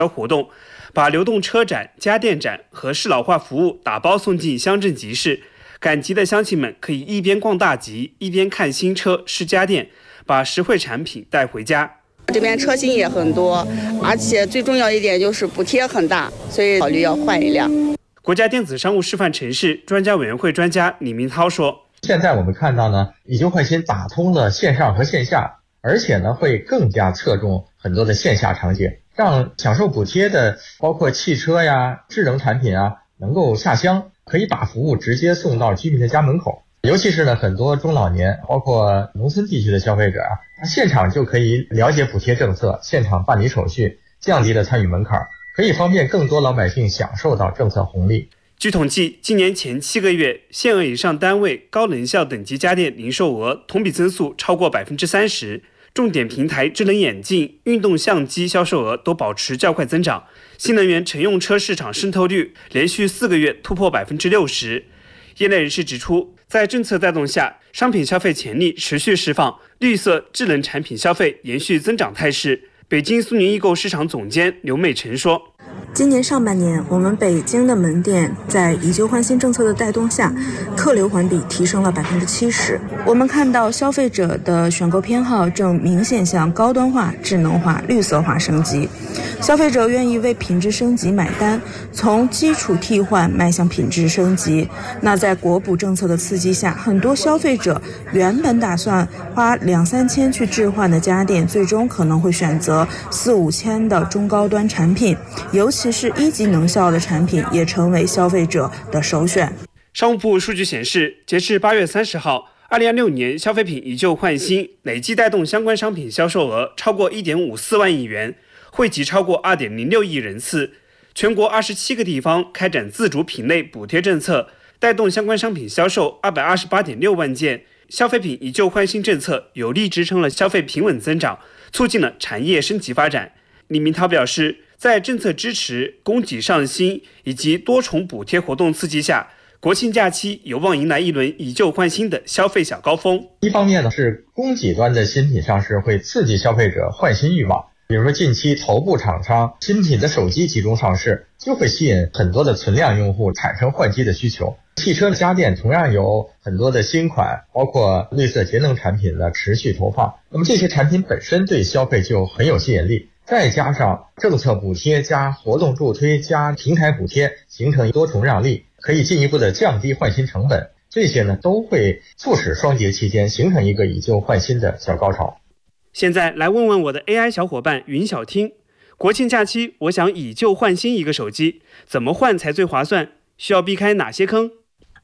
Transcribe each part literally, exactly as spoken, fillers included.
活动，把流动车展、家电展和适老化服务打包送进乡镇集市。赶集的乡亲们可以一边逛大集，一边看新车、试家电，把实惠产品带回家。 这边车型也很多，而且最重要一点就是补贴很大，所以考虑要换一辆。 国家电子商务示范城市专家委员会专家李明涛说：“ 现在我们看到呢，以旧换新打通了线上和线下，而且呢会更加侧重很多的线下场景，让享受补贴的包括汽车呀、智能产品啊能够下乡，可以把服务直接送到居民的家门口。尤其是呢很多中老年，包括农村地区的消费者啊，他现场就可以了解补贴政策，现场办理手续，降低了参与门槛，可以方便更多老百姓享受到政策红利。” 据统计，今年前七个月，限额以上单位高能效等级家电零售额同比增速超过百分之三十，重点平台智能眼镜、运动相机销售额都保持较快增长。新能源乘用车市场渗透率连续四个月突破百分之六十。业内人士指出，在政策带动下，商品消费潜力持续释放，绿色智能产品消费延续增长态势。北京苏宁易购市场总监刘美晨说：“ 今年上半年，我们北京的门店在以旧换新政策的带动下，客流环比提升了百分之七十。我们看到消费者的选购偏好正明显向高端化、智能化、绿色化升级，消费者愿意为品质升级买单，从基础替换迈向品质升级。那在国补政策的刺激下，很多消费者原本打算花两三千去置换的家电，最终可能会选择四五千的中高端产品，尤其其是一级能效的产品也成为消费者的首选。 商务部数据显示，截至八月三十号，二零二六年消费品以旧换新累计带动相关商品销售额超过一点五四万亿元，惠及超过二点零六亿人次。全国二十七个地方开展自主品类补贴政策，带动相关商品销售二百二十八点六万件。消费品以旧换新政策有力支撑了消费平稳增长，促进了产业升级发展。李明涛表示，在政策支持、供给上新以及多重补贴活动刺激下，国庆假期有望迎来一轮以旧换新的消费小高峰。 一方面呢，是供给端的新品上市会刺激消费者换新欲望，比如说近期头部厂商新品的手机集中上市，就会吸引很多的存量用户产生换机的需求。汽车的家电同样有很多的新款，包括绿色节能产品的持续投放，那么这些产品本身对消费就很有吸引力，再加上政策补贴加活动助推加平台补贴，形成多重让利，可以进一步的降低换新成本，这些呢都会促使双节期间形成一个以旧换新的小高潮。 现在来问问我的 A I 小伙伴云小听，国庆假期我想以旧换新一个手机，怎么换才最划算？需要避开哪些坑？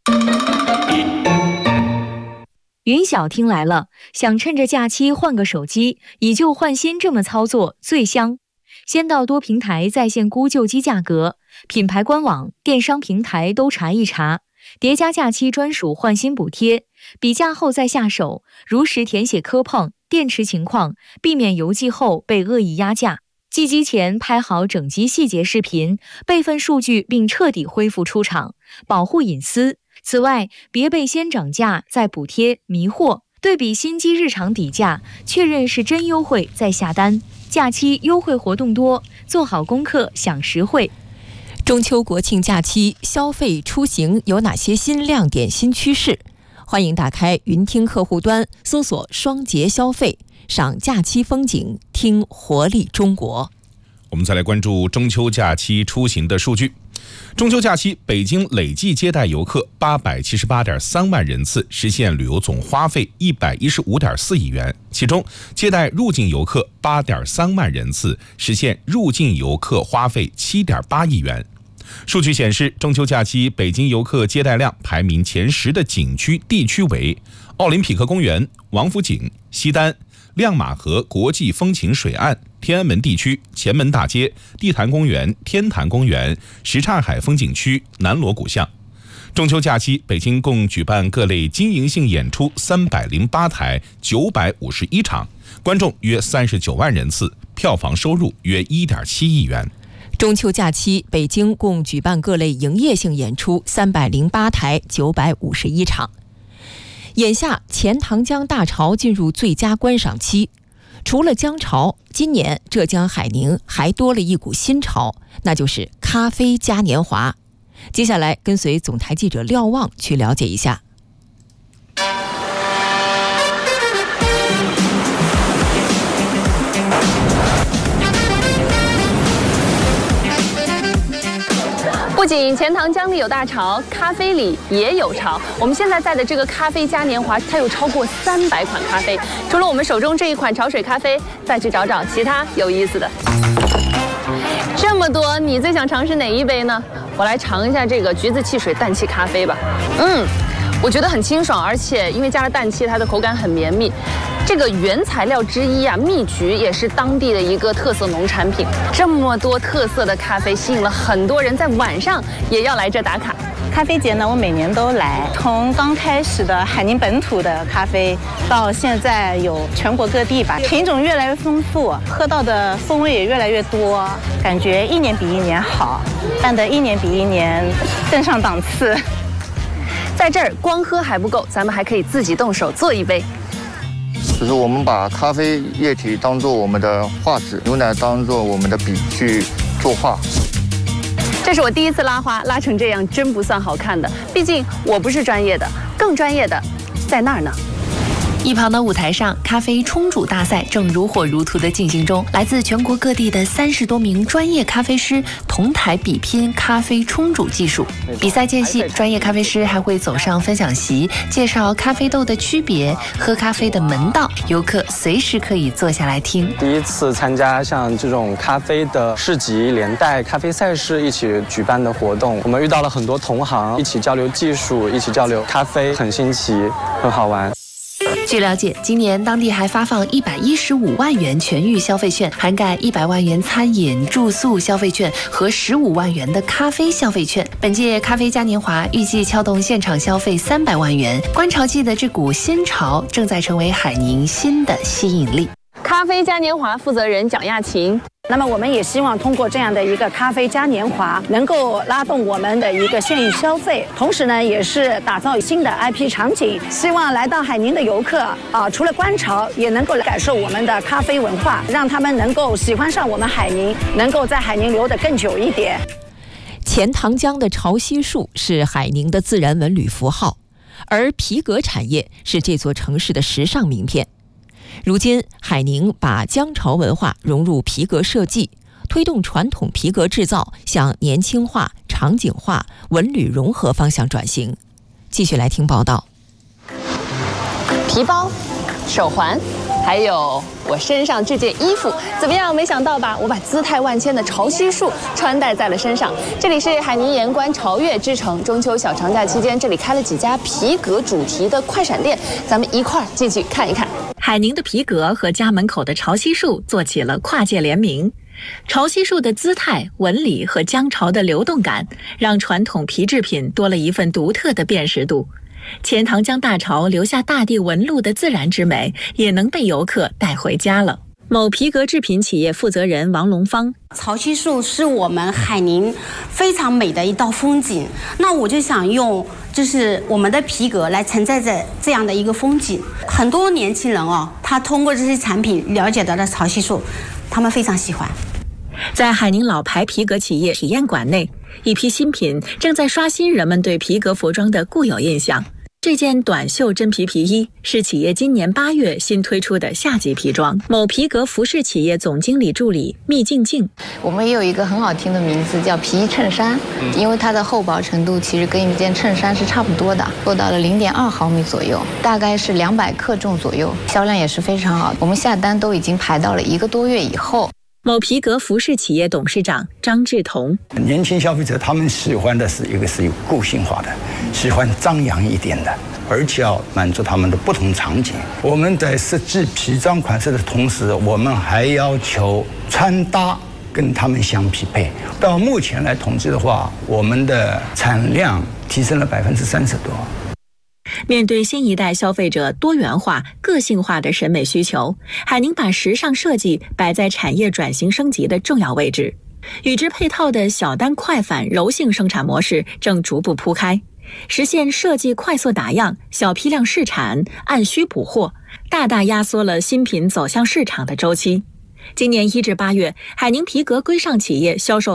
云小听来了，想趁着假期换个手机，以旧换新这么操作最香。先到多平台在线估旧机价格，品牌官网、电商平台都查一查，叠加假期专属换新补贴，比价后再下手，如实填写科碰、电池情况，避免邮寄后被恶意压价。寄机前拍好整机细节视频，备份数据并彻底恢复出厂，保护隐私。此外，别被先涨价再补贴迷惑，对比新机日常底价，确认是真优惠再下单。假期优惠活动多，做好功课享实惠。 中秋国庆假期消费出行有哪些新亮点、新趋势？欢迎打开云听客户端，搜索双节消费，赏假期风景，听活力中国。 我们再来关注中秋假期出行的数据。中秋假期，北京累计接待游客八百七十八点三万人次，实现旅游总花费一百一十五点四亿元。其中，接待入境游客八点三万人次，实现入境游客花费七点八亿元。数据显示，中秋假期北京游客接待量排名前十的景区地区为奥林匹克公园、王府井、西单、亮马河国际风情水岸、天安门地区、前门大街、地坛公园、天坛公园、什刹海风景区、南锣鼓巷。中秋假期，北京共举办各类经营性演出三百零八台，九百五十一场，观众约三十九万人次，票房收入约一点七亿元。 中秋假期，北京共举办各类营业性演出三百零八台，九百五十一场。眼下，钱塘江大潮进入最佳观赏期。 除了姜潮，今年浙江海宁还多了一股新潮，那就是咖啡嘉年华。接下来跟随总台记者廖望去了解一下。 不仅钱塘江里有大潮，咖啡里也有潮。我们现在在的这个咖啡嘉年华，它有超过三百款咖啡。除了我们手中这一款潮水咖啡，再去找找其他有意思的。这么多，你最想尝试哪一杯呢？我来尝一下这个橘子汽水氮气咖啡吧。嗯，我觉得很清爽，而且因为加了氮气，它的口感很绵密。这个原材料之一啊，蜜橘也是当地的一个特色农产品。这么多特色的咖啡，吸引了很多人在晚上也要来这打卡。 咖啡节呢，我每年都来。从刚开始的海宁本土的咖啡，到现在有全国各地吧，品种越来越丰富，喝到的风味也越来越多，感觉一年比一年好，办得一年比一年更上档次。 在这儿光喝还不够，咱们还可以自己动手做一杯。 就是我们把咖啡液体当做我们的画纸，牛奶当做我们的笔去作画。 这是我第一次拉花，拉成这样真不算好看的，毕竟我不是专业的，更专业的在那儿呢。 一旁的舞台上，咖啡冲煮大赛正如火如荼地进行中。来自全国各地的三十多名专业咖啡师同台比拼咖啡冲煮技术。比赛间隙，专业咖啡师还会走上分享席，介绍咖啡豆的区别、喝咖啡的门道，游客随时可以坐下来听。 第一次参加像这种咖啡的市集，连带咖啡赛事一起举办的活动，我们遇到了很多同行，一起交流技术，一起交流咖啡，很新奇，很好玩。 据了解，今年当地还发放一百一十五万元全域消费券，涵盖一百万元餐饮、住宿消费券和十五万元的咖啡消费券。本届咖啡嘉年华预计撬动现场消费三百万元。观潮季的这股新潮正在成为海宁新的吸引力。 咖啡嘉年华负责人蒋亚琴。 那么我们也希望通过这样的一个咖啡嘉年华，能够拉动我们的一个县域消费，同时呢，也是打造新的 I P 场景。希望来到海宁的游客啊，除了观潮，也能够感受我们的咖啡文化，让他们能够喜欢上我们海宁，能够在海宁留得更久一点。 钱塘江的潮汐树是海宁的自然文旅符号，而皮革产业是这座城市的时尚名片。如今，海宁把江潮文化融入皮革设计，推动传统皮革制造向年轻化、场景化、文旅融合方向转型。继续来听报道。 皮包、手环，还有我身上这件衣服，怎么样？没想到吧？我把姿态万千的潮汐树穿戴在了身上。这里是海宁盐官潮越之城，中秋小长假期间，这里开了几家皮革主题的快闪店，咱们一块儿进去看一看。 海宁的皮革和家门口的潮汐树做起了跨界联名。潮汐树的姿态、纹理和江潮的流动感，让传统皮制品多了一份独特的辨识度。钱塘江大潮留下大地纹路的自然之美，也能被游客带回家了。某皮革制品企业负责人王龙芳： 潮汐树是我们海宁非常美的一道风景，那我就想用就是我们的皮革来承载着这样的一个风景。很多年轻人哦，他通过这些产品了解到了潮汐树，他们非常喜欢。 在海宁老牌皮革企业体验馆内，一批新品正在刷新人们对皮革服装的固有印象。这件短袖真皮皮衣是企业今年八月新推出的夏季皮装。某皮革服饰企业总经理助理密静静： 我们也有一个很好听的名字叫皮衣衬衫，因为它的厚薄程度其实跟一件衬衫是差不多的，做到了零点二毫米左右，大概是两百克重左右，销量也是非常好。我们下单都已经排到了一个多月以后。 某皮革服饰企业董事长张志同： 年轻消费者他们喜欢的是一个是有个性化的，喜欢张扬一点的，而且要满足他们的不同场景。我们在设计皮装款式的同时，我们还要求穿搭跟他们相匹配。到目前来统计的话，我们的产量提升了百分之三十多。 面对新一代消费者多元化、个性化的审美需求，海宁把时尚设计摆在产业转型升级的重要位置。与之配套的小单快返柔性生产模式正逐步铺开。 实现设计快速打样、小批量试产、按需补货，大大压缩了新品走向市场的周期。今年一至八月，海宁皮革规上企业销售